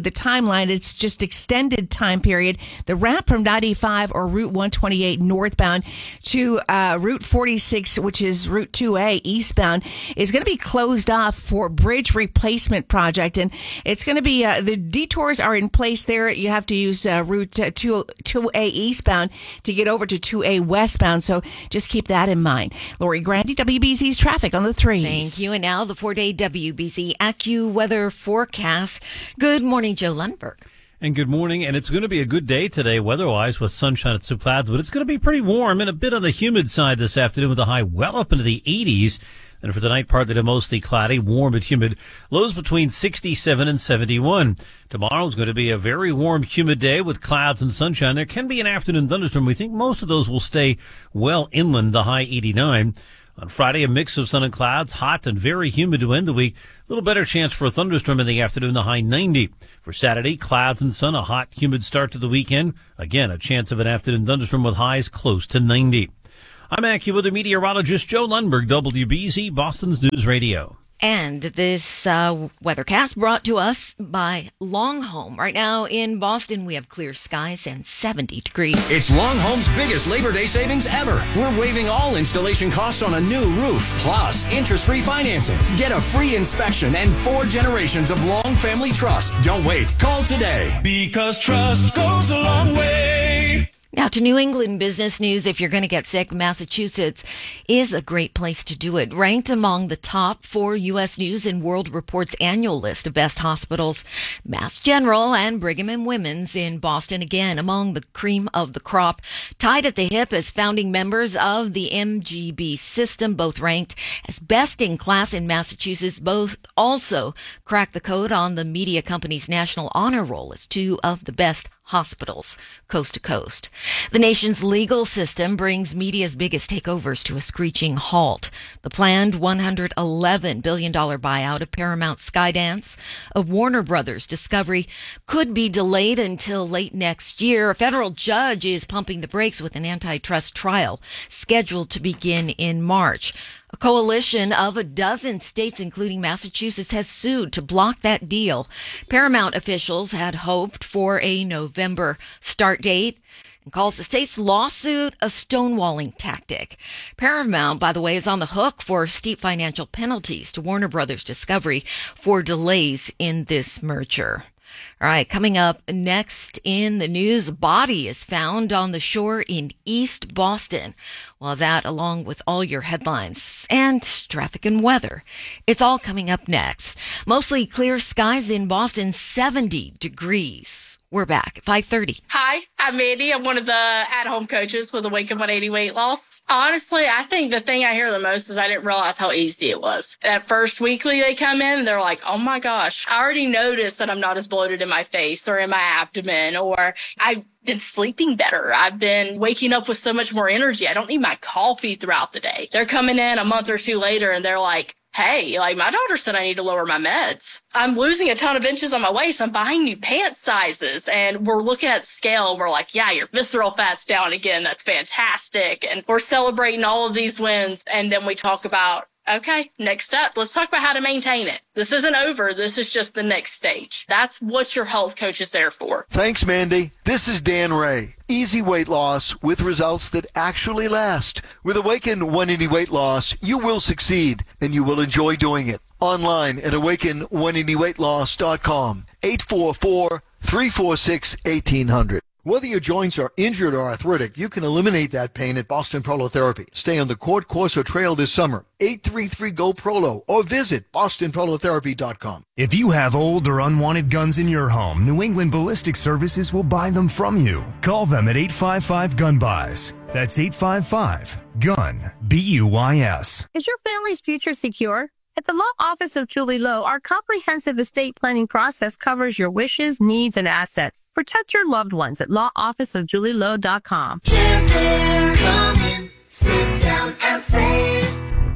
the timeline. It's just extended time period. The ramp from ninety-five or Route one twenty-eight northbound to uh, Route forty-six, which is Route two A eastbound, is going to be closed off for bridge replacement project. And it's going to be, uh, the detours are in place there. You have to use uh, Route uh, two A eastbound to get over to two A westbound. So just keep that in mind. Lori Grandy, W B Z's traffic on the threes. Thank you. And now the four-day W B Z AccuWeather forecast. Good morning, Joe Lundberg. And good morning. And it's going to be a good day today weather-wise with sunshine and some clouds, but it's going to be pretty warm and a bit on the humid side this afternoon with a high well up into the eighties. And for the night, partly to mostly cloudy, warm but humid. Lows between sixty-seven and seventy-one. Tomorrow is going to be a very warm, humid day with clouds and sunshine. There can be an afternoon thunderstorm. We think most of those will stay well inland, the high eighty-nine. On Friday, a mix of sun and clouds, hot and very humid to end the week. A little better chance for a thunderstorm in the afternoon, the high ninety. For Saturday, clouds and sun, a hot, humid start to the weekend. Again, a chance of an afternoon thunderstorm with highs close to ninety. I'm AccuWeather meteorologist Joe Lundberg, W B Z, Boston's News Radio. And this uh, weathercast brought to us by Longhome. Right now in Boston, we have clear skies and seventy degrees. It's Longhome's biggest Labor Day savings ever. We're waiving all installation costs on a new roof, plus interest-free financing. Get a free inspection and four generations of long family trust. Don't wait. Call today. Because trust goes a long way. Now to New England business news. If you're going to get sick, Massachusetts is a great place to do it. Ranked among the top four U S News and World Report's annual list of best hospitals, Mass General and Brigham and Women's in Boston, again, among the cream of the crop. Tied at the hip as founding members of the M G B system, both ranked as best in class in Massachusetts. Both also cracked the code on the media company's national honor roll as two of the best hospitals coast to coast. The nation's legal system brings media's biggest takeovers to a screeching halt. The planned one hundred eleven billion dollars buyout of Paramount Skydance of Warner Brothers Discovery could be delayed until late next year. A federal judge is pumping the brakes with an antitrust trial scheduled to begin in March. A coalition of a dozen states, including Massachusetts, has sued to block that deal. Paramount officials had hoped for a November start date and calls the state's lawsuit a stonewalling tactic. Paramount, by the way, is on the hook for steep financial penalties to Warner Brothers Discovery for delays in this merger. All right, coming up next in the news, a body is found on the shore in East Boston. Well, that along with all your headlines and traffic and weather. It's all coming up next. Mostly clear skies in Boston, seventy degrees. We're back at five thirty. Hi, I'm Mandy. I'm one of the at-home coaches with Awaken one eighty Weight Loss. Honestly, I think the thing I hear the most is I didn't realize how easy it was. That first weekly they come in, they're like, oh my gosh, I already noticed that I'm not as bloated in my face or in my abdomen, or I've been sleeping better. I've been waking up with so much more energy. I don't need my coffee throughout the day. They're coming in a month or two later and they're like, hey, like my doctor said I need to lower my meds. I'm losing a ton of inches on my waist. I'm buying new pant sizes. And we're looking at the scale and we're like, yeah, your visceral fat's down again. That's fantastic. And we're celebrating all of these wins. And then we talk about, okay, next step. Let's talk about how to maintain it. This isn't over. This is just the next stage. That's what your health coach is there for. Thanks, Mandy. This is Dan Ray. Easy weight loss with results that actually last. With Awaken one eighty Weight Loss, you will succeed, and you will enjoy doing it. Online at awaken one eighty weight loss dot com. eight four four, three four six, one eight zero zero. Whether your joints are injured or arthritic, you can eliminate that pain at Boston Prolotherapy. Stay on the court course or trail this summer. eight three three, G O, Prolo, or visit boston prolotherapy dot com. If you have old or unwanted guns in your home, New England Ballistic Services will buy them from you. Call them at eight five five, gun buys. That's eight five five, gun, B U Y S. Is your family's future secure? At the Law Office of Julie Lowe, our comprehensive estate planning process covers your wishes, needs, and assets. Protect your loved ones at law office of julie lowe dot com. Come in, sit down and save.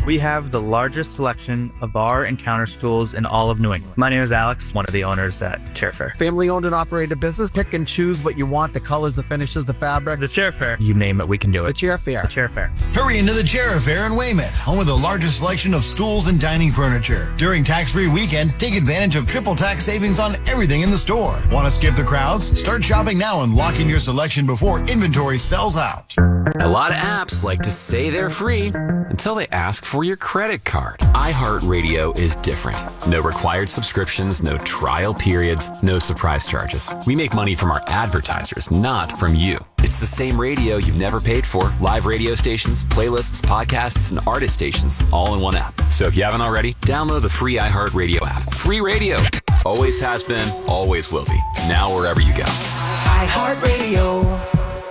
We have the largest selection of bar and counter stools in all of New England. My name is Alex, one of the owners at Chairfair. Family owned and operated business. Pick and choose what you want, the colors, the finishes, the fabric. The Chairfair. You name it, we can do it. The Chairfair. The Chairfair. Hurry into the Chairfair in Weymouth, home of the largest selection of stools and dining furniture. During tax-free weekend, take advantage of triple tax savings on everything in the store. Want to skip the crowds? Start shopping now and lock in your selection before inventory sells out. A lot of apps like to say they're free until they ask for your credit card. iHeartRadio is different. No required subscriptions, no trial periods, no surprise charges. We make money from our advertisers, not from you. It's the same radio you've never paid for. Live radio stations, playlists, podcasts, and artist stations, all in one app. So if you haven't already, download the free iHeartRadio app. Free radio. Always has been, always will be. Now wherever you go. iHeartRadio.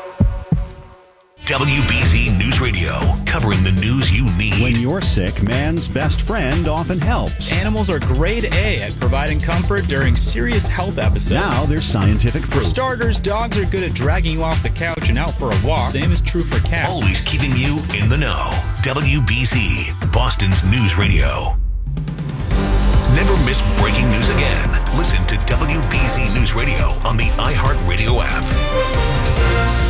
W B Z News Radio, covering the news you need. When you're sick, man's best friend often helps. Animals are grade A at providing comfort during serious health episodes. Now there's scientific proof. For starters, dogs are good at dragging you off the couch and out for a walk. Same is true for cats. Always keeping you in the know. W B Z, Boston's News Radio. Never miss breaking news again. Listen to W B Z News Radio on the iHeartRadio app.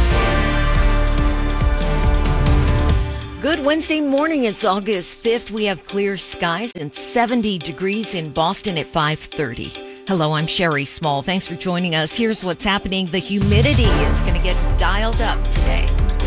Good Wednesday morning. It's August fifth. We have clear skies and seventy degrees in Boston at five thirty. Hello, I'm Sherry Small. Thanks for joining us. Here's what's happening. The humidity is going to get dialed up today.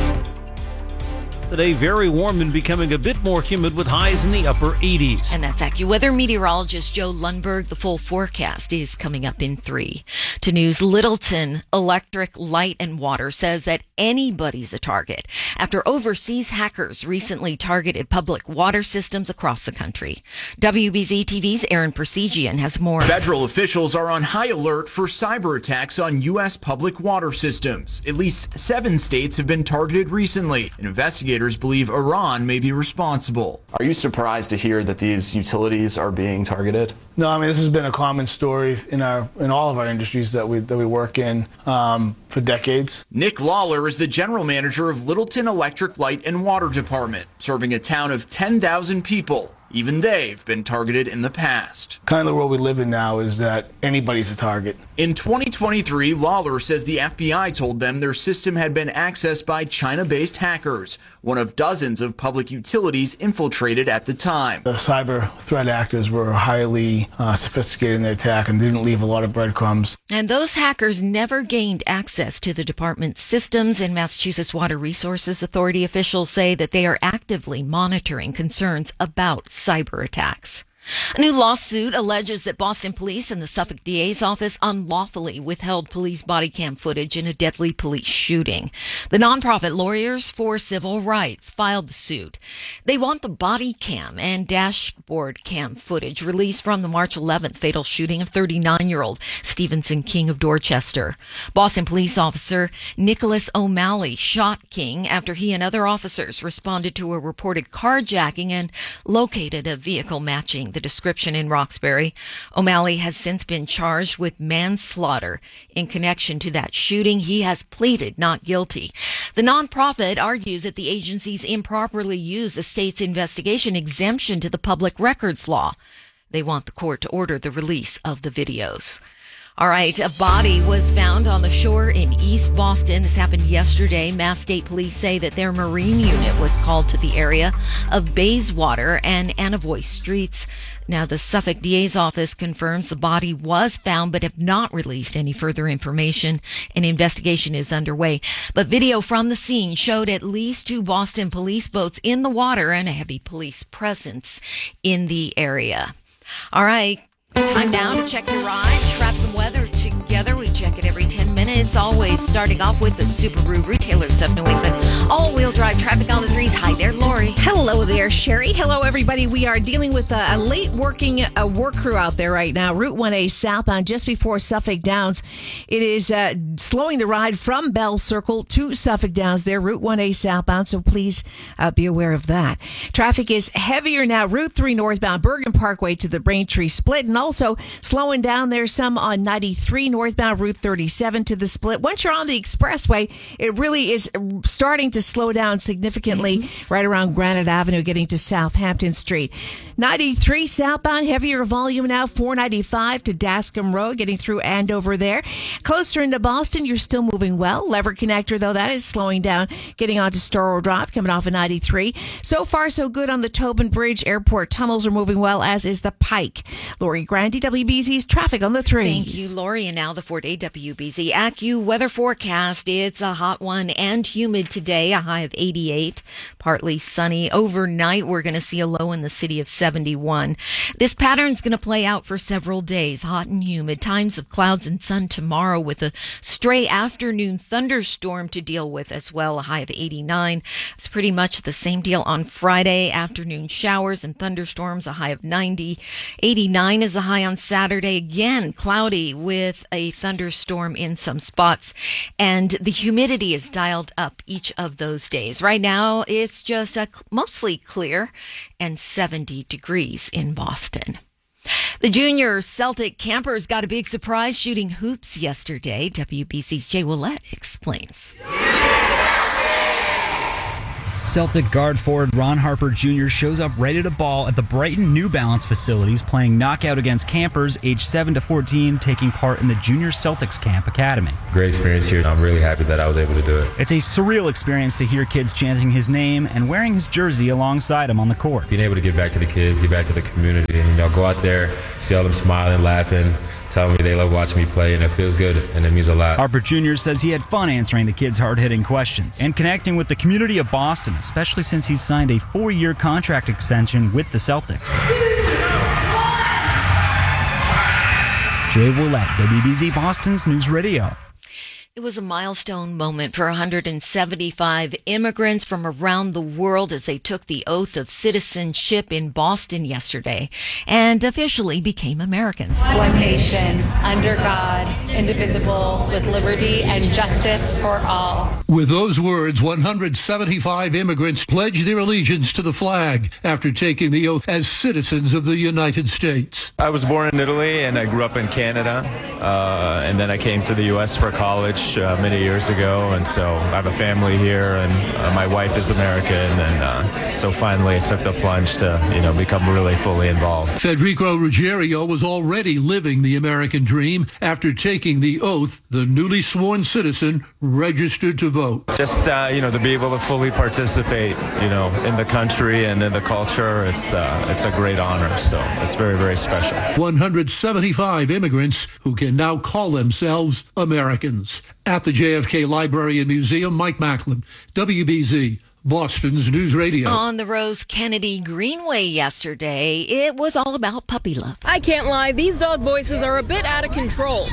Today, very warm and becoming a bit more humid with highs in the upper eighties. And that's AccuWeather meteorologist Joe Lundberg. The full forecast is coming up in three. To news, Littleton Electric, Light and Water says that anybody's a target after overseas hackers recently targeted public water systems across the country. W B Z T V's Aaron Persegian has more. Federal officials are on high alert for cyber attacks on U S public water systems. At least seven states have been targeted recently. Investigators believe Iran may be responsible. Are you surprised to hear that these utilities are being targeted? No, I mean, this has been a common story in our in all of our industries that we that we work in um, for decades. Nick Lawler is the general manager of Littleton Electric, Light and Water Department, serving a town of ten thousand people. Even they've been targeted in the past. Kind of the world we live in now is that anybody's a target. In twenty twenty-three, Lawler says the F B I told them their system had been accessed by China-based hackers, one of dozens of public utilities infiltrated at the time. The cyber threat actors were highly uh, sophisticated in their attack and didn't leave a lot of breadcrumbs. And those hackers never gained access to the department's systems, and Massachusetts Water Resources Authority officials say that they are actively monitoring concerns about cyber attacks. A new lawsuit alleges that Boston police and the Suffolk D A's office unlawfully withheld police body cam footage in a deadly police shooting. The nonprofit Lawyers for Civil Rights filed the suit. They want the body cam and dashboard cam footage released from the March eleventh fatal shooting of thirty-nine-year-old Stevenson King of Dorchester. Boston police officer Nicholas O'Malley shot King after he and other officers responded to a reported carjacking and located a vehicle matching the description in Roxbury. O'Malley has since been charged with manslaughter in connection to that shooting. He has pleaded not guilty. The nonprofit argues that the agencies improperly used the state's investigation exemption to the public records law. They want the court to order the release of the videos. All right, a body was found on the shore in East Boston. This happened yesterday. Mass State Police say that their marine unit was called to the area of Bayswater and Anavoy Streets. Now, the Suffolk D A's office confirms the body was found but have not released any further information. An investigation is underway. But video from the scene showed at least two Boston police boats in the water and a heavy police presence in the area. All right. Time now to check your ride, traffic and weather together. We check it every ten minutes, always starting off with the Subaru Retailers of New England. All-wheel drive traffic on the threes. Hi there, Lori. Hello there, Sherry. Hello, everybody. We are dealing with a, a late working uh, work crew out there right now. Route one A southbound just before Suffolk Downs. It is uh, slowing the ride from Bell Circle to Suffolk Downs there, Route one A southbound, so please uh, be aware of that. Traffic is heavier now, Route three northbound, Bergen Parkway to the Braintree split, and also slowing down there some on ninety-three northbound, on Route thirty-seven to the split. Once you're on the expressway, it really is starting to slow down significantly mm-hmm. right around Granite Avenue, getting to Southampton Street. ninety-three southbound, heavier volume now, four ninety-five to Dascom Road, getting through Andover there. Closer into Boston, you're still moving well. Lever Connector, though, that is slowing down, getting onto Storrow Drive, coming off of ninety-three. So far, so good on the Tobin Bridge. Airport tunnels are moving well, as is the Pike. Lori Grandi, W B Z's traffic on the threes. Thank you, Lori. And now the four-day W B Z AccuWeather forecast. It's a hot one and humid today, a high of eighty-eight, partly sunny. Overnight, we're going to see a low in the city of seventy-one. This pattern's going to play out for several days, hot and humid. Times of clouds and sun tomorrow with a stray afternoon thunderstorm to deal with as well, a high of eighty-nine. It's pretty much the same deal on Friday. Afternoon showers and thunderstorms, a high of ninety. eighty-nine is the high on Saturday. Again, cloudy with a thunderstorm in some spots. And the humidity is dialed up each of those days. Right now, it's just uh, mostly clear and seventy degrees in Boston. The junior Celtic campers got a big surprise shooting hoops yesterday. W B C's Jay Willett explains. Celtic guard forward Ron Harper Junior shows up ready to ball at the Brighton New Balance facilities, playing knockout against campers aged seven to fourteen, taking part in the Junior Celtics Camp Academy. Great experience here. I'm really happy that I was able to do it. It's a surreal experience to hear kids chanting his name and wearing his jersey alongside him on the court. Being able to give back to the kids, give back to the community, and, you know, go out there, see all them smiling, laughing, telling me they love watching me play, and it feels good, and it means a lot. Harper Junior says he had fun answering the kids' hard-hitting questions and connecting with the community of Boston, especially since he's signed a four-year contract extension with the Celtics. Jay Willett, W B Z Boston's News Radio. It was a milestone moment for one hundred seventy-five immigrants from around the world as they took the oath of citizenship in Boston yesterday and officially became Americans. One nation, under God, indivisible, with liberty and justice for all. With those words, one hundred seventy-five immigrants pledged their allegiance to the flag after taking the oath as citizens of the United States. I was born in Italy and I grew up in Canada, uh, and then I came to the U S for college Uh, many years ago, and so I have a family here, and uh, my wife is American, and uh, so finally I took the plunge to, you know, become really fully involved. Federico Ruggiero was already living the American dream after taking the oath. The newly sworn citizen registered to vote. Just uh, you know, to be able to fully participate, you know, in the country and in the culture, it's uh, it's a great honor. So it's very, very special. one hundred seventy-five immigrants who can now call themselves Americans. At the J F K Library and Museum, Mike Macklin, W B Z, Boston's News Radio. On the Rose Kennedy Greenway yesterday, it was all about puppy love. I can't lie, these dog voices are a bit out of control.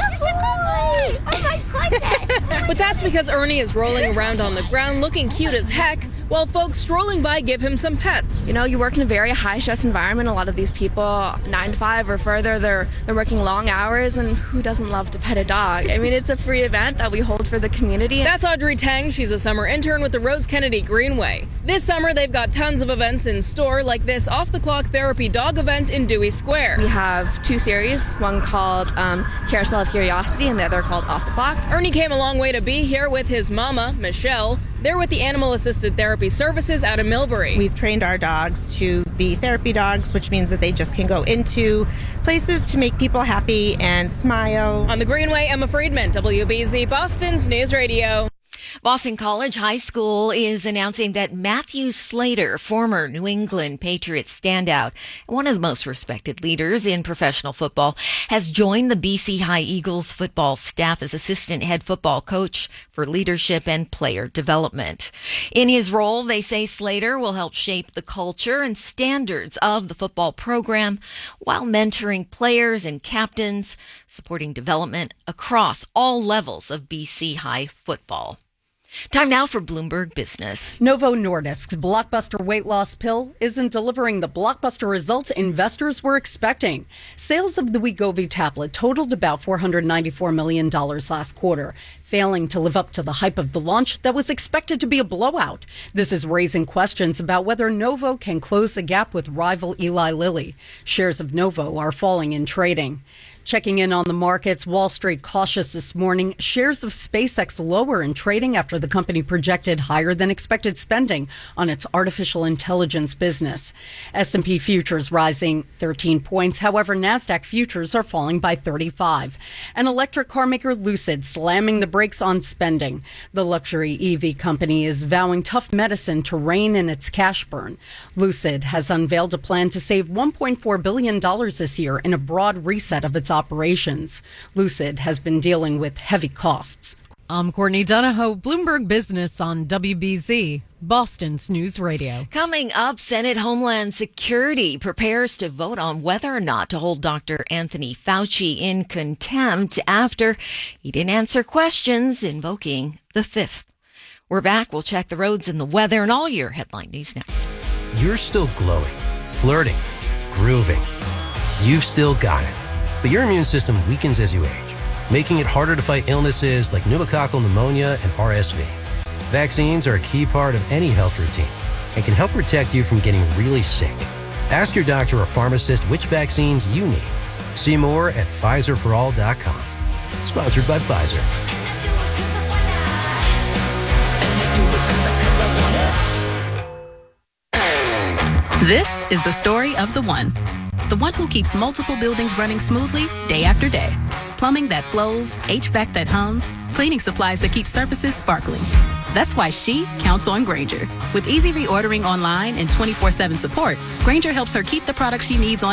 Oh my goodness! But that's because Ernie is rolling around on the ground looking cute as heck, while folks strolling by give him some pets. You know, you work in a very high-stress environment. A lot of these people, nine to five or further, they're they're working long hours, and who doesn't love to pet a dog? I mean, it's a free event that we hold for the community. That's Audrey Tang. She's a summer intern with the Rose Kennedy Greenway. This summer, they've got tons of events in store, like this off-the-clock therapy dog event in Dewey Square. We have two series, one called um, Carousel of Curiosity and the other called Off the Clock. Ernie came a long way to be here with his mama, Michelle. They're with the Animal Assisted Therapy Services out of Millbury. We've trained our dogs to be therapy dogs, which means that they just can go into places to make people happy and smile. On the Greenway, Emma Friedman, W B Z Boston's News Radio. Boston College High School is announcing that Matthew Slater, former New England Patriots standout, one of the most respected leaders in professional football, has joined the B C High Eagles football staff as assistant head football coach for leadership and player development. In his role, they say Slater will help shape the culture and standards of the football program while mentoring players and captains, supporting development across all levels of B C High football. Time now for Bloomberg Business. Novo Nordisk's blockbuster weight loss pill isn't delivering the blockbuster results investors were expecting. Sales of the Wegovy tablet totaled about four hundred ninety-four million dollars last quarter. failing to live up to the hype of the launch that was expected to be a blowout. This is raising questions about whether Novo can close the gap with rival Eli Lilly. Shares of Novo are falling in trading. Checking in on the markets, Wall Street cautious this morning. Shares of SpaceX lower in trading after the company projected higher than expected spending on its artificial intelligence business. S and P futures rising thirteen points. However, NASDAQ futures are falling by thirty-five. And electric car maker Lucid slamming the brakes on spending. The luxury E V company is vowing tough medicine to rein in its cash burn. Lucid has unveiled a plan to save one point four billion dollars this year in a broad reset of its operations. Lucid has been dealing with heavy costs. I'm Courtney Donahoe, Bloomberg Business on W B Z, Boston's News Radio. Coming up, Senate Homeland Security prepares to vote on whether or not to hold Doctor Anthony Fauci in contempt after he didn't answer questions invoking the fifth. We're back. We'll check the roads and the weather and all your headline news next. You're still glowing, flirting, grooving. You've still got it. But your immune system weakens as you age, making it harder to fight illnesses like pneumococcal pneumonia and R S V. Vaccines are a key part of any health routine and can help protect you from getting really sick. Ask your doctor or pharmacist which vaccines you need. See more at Pfizer for all dot com. Sponsored by Pfizer. This is the story of the one. The one who keeps multiple buildings running smoothly day after day. Plumbing that flows, H V A C that hums, cleaning supplies that keep surfaces sparkling. That's why she counts on Grainger. With easy reordering online and twenty-four seven support, Grainger helps her keep the products she needs on